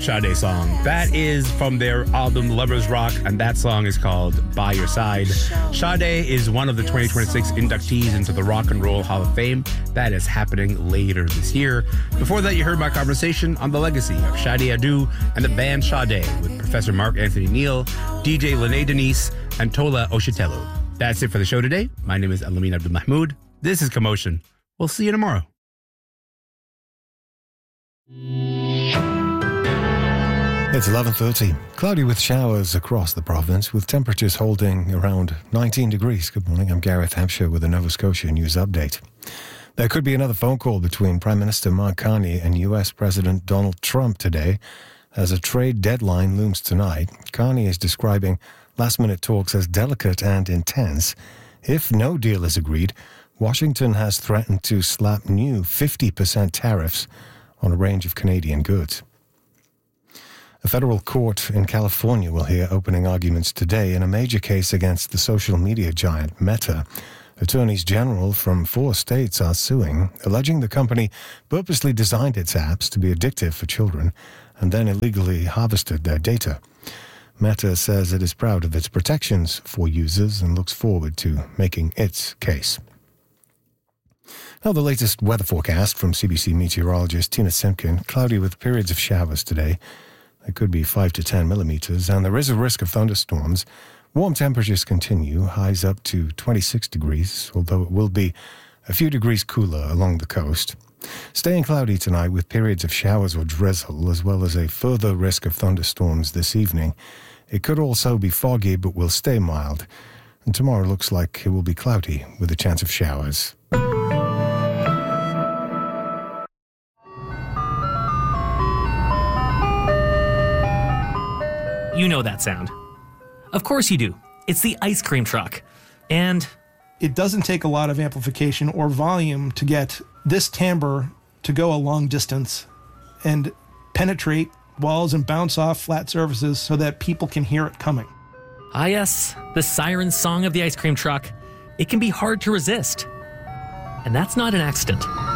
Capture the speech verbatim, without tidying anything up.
Sade song. That is from their album Lovers Rock, and that song is called By Your Side. Sade is one of the twenty twenty-six inductees into the Rock and Roll Hall of Fame. That is happening later this year. Before that, you heard my conversation on the legacy of Sade Adu and the band Sade with Professor Mark Anthony Neal, D J Lene Denise, and Tola Oshitelu. That's it for the show today. My name is Alamin Abdul Mahmoud. This is Commotion. We'll see you tomorrow. It's eleven thirty. Cloudy with showers across the province, with temperatures holding around nineteen degrees. Good morning. I'm Gareth Hampshire with a Nova Scotia News Update. There could be another phone call between Prime Minister Mark Carney and U S President Donald Trump today as a trade deadline looms tonight. Carney is describing last-minute talks as delicate and intense. If no deal is agreed, Washington has threatened to slap new fifty percent tariffs on a range of Canadian goods. A federal court in California will hear opening arguments today in a major case against the social media giant Meta. Attorneys general from four states are suing, alleging the company purposely designed its apps to be addictive for children and then illegally harvested their data. Meta says it is proud of its protections for users and looks forward to making its case. Now the latest weather forecast from C B C meteorologist Tina Simpkin. Cloudy with periods of showers today. There could be five to ten millimeters, and there is a risk of thunderstorms. Warm temperatures continue, highs up to twenty-six degrees, although it will be a few degrees cooler along the coast. Staying cloudy tonight with periods of showers or drizzle, as well as a further risk of thunderstorms this evening. It could also be foggy, but will stay mild. And tomorrow looks like it will be cloudy with a chance of showers. You know that sound. Of course you do. It's the ice cream truck. And it doesn't take a lot of amplification or volume to get this timbre to go a long distance and penetrate walls and bounce off flat surfaces so that people can hear it coming. ah yes, the siren song of the ice cream truck. It can be hard to resist. And that's not an accident.